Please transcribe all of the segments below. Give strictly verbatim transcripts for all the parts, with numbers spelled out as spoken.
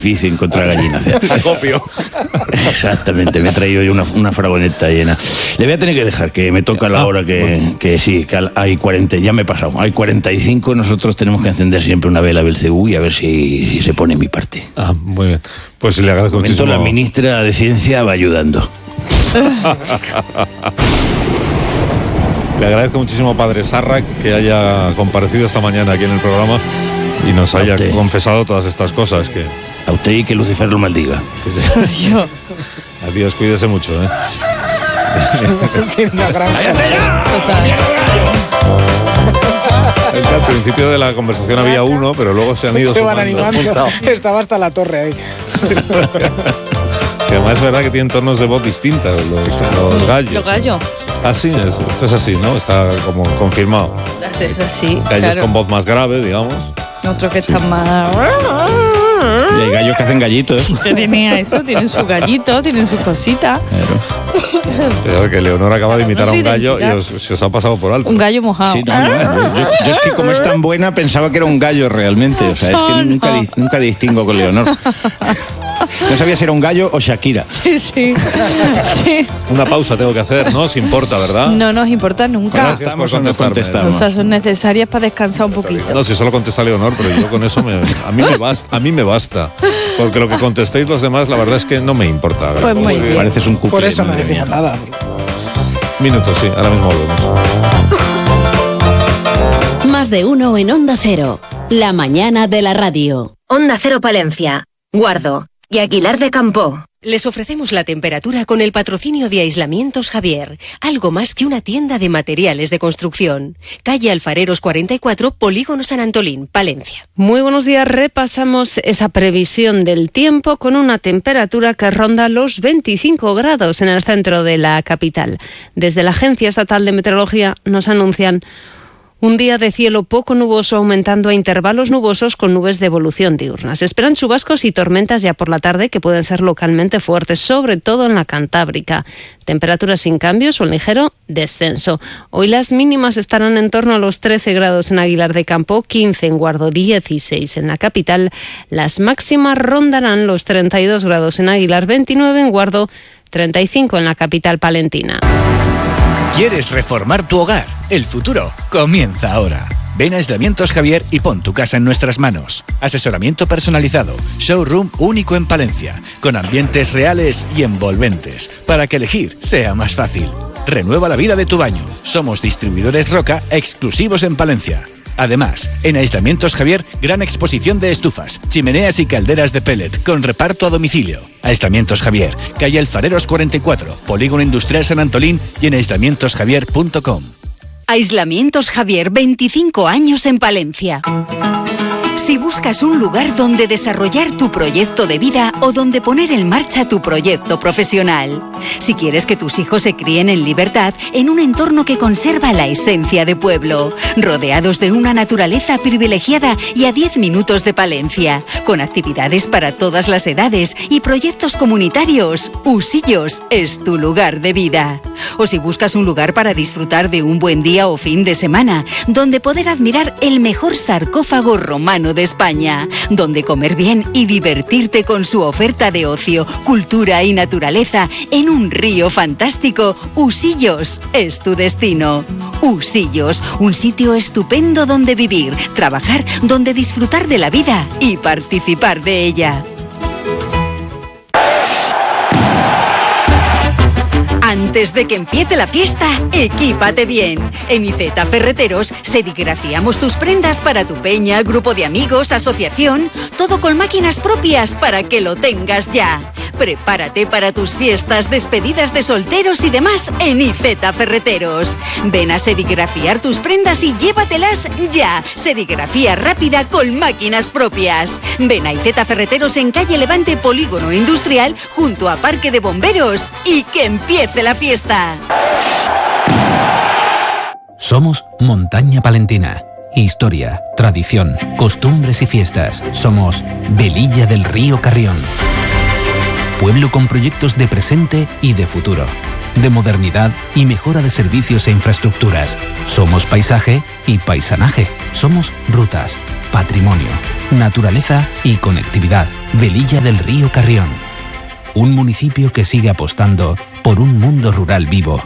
difícil encontrar gallinas. Acopio. Exactamente, me he traído yo una, una fragoneta llena. Le voy a tener que dejar, que me toca la hora que, bueno. que sí, que hay cuarenta, ya me he pasado, hay cuarenta y cinco, nosotros tenemos que encender siempre una vela Belcebú y a ver si, si se pone en mi parte. Ah, muy bien. Pues le agradezco muchísimo. La ministra de Ciencia va ayudando. Le agradezco muchísimo, padre Sarrac, que haya comparecido esta mañana aquí en el programa y nos haya confesado todas estas cosas. Que... A usted y que Lucifer lo maldiga. Adiós. Adiós, cuídese mucho, ¿eh? Tiene una gran... ¡Cállate ya! Es que al principio de la conversación había uno, pero luego se han ido. Se van animando. Estaba hasta la torre ahí. Que además es verdad que tienen tonos de voz distintas los, los gallos. Los gallos. Ah, sí, es, esto es así, ¿no? Está como confirmado. Es así. Gallos claro. con voz más grave, digamos. Otros que están más... Y hay gallos que hacen gallitos. Que tienen eso, tienen su gallito, tienen sus cositas. Claro. Que Leonor acaba de imitar no a un gallo y os, se os ha pasado por alto. Un gallo mojado. Sí, no, no. Yo, yo es que como es tan buena pensaba que era un gallo realmente. O sea, es que nunca, nunca distingo con Leonor. No sabía si era un gallo o Shakira. Sí, sí. sí. Una pausa tengo que hacer, ¿no? Si importa, ¿verdad? No nos importa nunca. Bueno, estamos o no contestamos. O sea, son necesarias para descansar un poquito. No, si solo contesta Leonor, pero yo con eso me, a mí me basta, a mí me basta. Porque lo que contestéis los demás, la verdad es que no me importa. Pues muy bien. Pareces un cuplé. Por eso no decimos nada. Minutos, sí, ahora mismo volvemos. Más de uno en Onda Cero. La mañana de la radio. Onda Cero Palencia, Guardo y Aguilar de Campoo. Les ofrecemos la temperatura con el patrocinio de Aislamientos Javier, algo más que una tienda de materiales de construcción. Calle Alfareros cuarenta y cuatro, Polígono San Antolín, Palencia. Muy buenos días, repasamos esa previsión del tiempo con una temperatura que ronda los veinticinco grados en el centro de la capital. Desde la Agencia Estatal de Meteorología nos anuncian un día de cielo poco nuboso aumentando a intervalos nubosos con nubes de evolución diurna. Se esperan chubascos y tormentas ya por la tarde que pueden ser localmente fuertes, sobre todo en la Cantábrica. Temperaturas sin cambios o un ligero descenso. Hoy las mínimas estarán en torno a los trece grados en Aguilar de Campoo, quince en Guardo, dieciséis en la capital. Las máximas rondarán los treinta y dos grados en Aguilar, veintinueve en Guardo, treinta y cinco en la capital palentina. ¿Quieres reformar tu hogar? El futuro comienza ahora. Ven a Aislamientos Javier y pon tu casa en nuestras manos. Asesoramiento personalizado, showroom único en Palencia, con ambientes reales y envolventes, para que elegir sea más fácil. Renueva la vida de tu baño. Somos distribuidores Roca exclusivos en Palencia. Además, en Aislamientos Javier, gran exposición de estufas, chimeneas y calderas de pellet con reparto a domicilio. Aislamientos Javier, calle Alfareros cuarenta y cuatro, Polígono Industrial San Antolín y en aislamientos javier punto com. Aislamientos Javier, veinticinco años en Palencia. Si buscas un lugar donde desarrollar tu proyecto de vida o donde poner en marcha tu proyecto profesional. Si quieres que tus hijos se críen en libertad, en un entorno que conserva la esencia de pueblo, rodeados de una naturaleza privilegiada y a diez minutos de Palencia, con actividades para todas las edades y proyectos comunitarios, Usillos es tu lugar de vida. O si buscas un lugar para disfrutar de un buen día o fin de semana, donde poder admirar el mejor sarcófago romano de España, donde comer bien y divertirte con su oferta de ocio, cultura y naturaleza en un río fantástico, Usillos es tu destino. Usillos, un sitio estupendo donde vivir, trabajar, donde disfrutar de la vida y participar de ella. Antes de que empiece la fiesta, equípate bien. En Iceta Ferreteros serigrafiamos tus prendas para tu peña, grupo de amigos, asociación, todo con máquinas propias para que lo tengas ya. Prepárate para tus fiestas, despedidas de solteros y demás en Iceta Ferreteros. Ven a serigrafiar tus prendas y llévatelas ya. Serigrafía rápida con máquinas propias. Ven a Iceta Ferreteros en calle Levante, Polígono Industrial, junto a Parque de Bomberos, y que empiece la fiesta. Somos Montaña Palentina. Historia, tradición, costumbres y fiestas. Somos Velilla del Río Carrión. Pueblo con proyectos de presente y de futuro, de modernidad y mejora de servicios e infraestructuras. Somos paisaje y paisanaje. Somos rutas, patrimonio, naturaleza y conectividad. Velilla del Río Carrión. Un municipio que sigue apostando por un mundo rural vivo.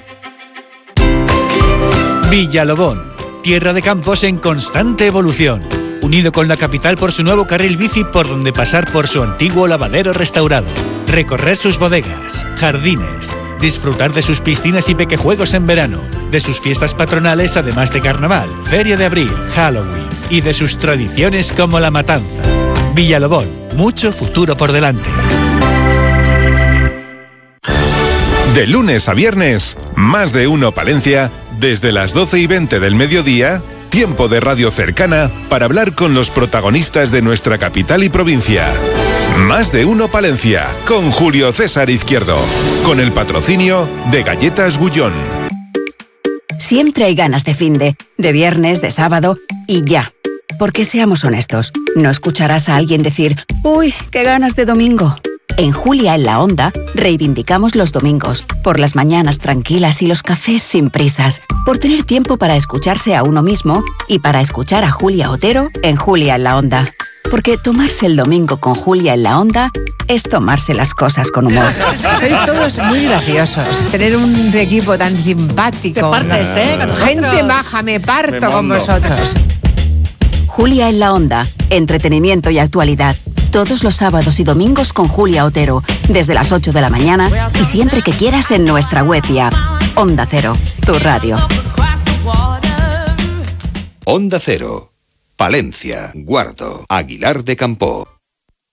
Villalobón, tierra de campos en constante evolución, unido con la capital por su nuevo carril bici por donde pasar por su antiguo lavadero restaurado, recorrer sus bodegas, jardines, disfrutar de sus piscinas y pequejuegos en verano, de sus fiestas patronales además de carnaval, feria de abril, Halloween y de sus tradiciones como la matanza. Villalobón, mucho futuro por delante. De lunes a viernes, Más de Uno Palencia, desde las doce y veinte del mediodía, tiempo de radio cercana para hablar con los protagonistas de nuestra capital y provincia. Más de Uno Palencia, con Julio César Izquierdo, con el patrocinio de Galletas Gullón. Siempre hay ganas de finde, de viernes, de sábado y ya. Porque seamos honestos, no escucharás a alguien decir, uy, qué ganas de domingo. En Julia en la Onda reivindicamos los domingos, por las mañanas tranquilas y los cafés sin prisas, por tener tiempo para escucharse a uno mismo y para escuchar a Julia Otero en Julia en la Onda. Porque tomarse el domingo con Julia en la Onda es tomarse las cosas con humor. Sois todos muy graciosos. Tener un equipo tan simpático. Te partes, ¿eh? Con nosotros. Gente maja, me parto Me con mondo. vosotros. Julia en la Onda, entretenimiento y actualidad. Todos los sábados y domingos con Julia Otero, desde las ocho de la mañana y siempre que quieras en nuestra web y app. Onda Cero, tu radio. Onda Cero, Palencia, Guardo, Aguilar de Campoo.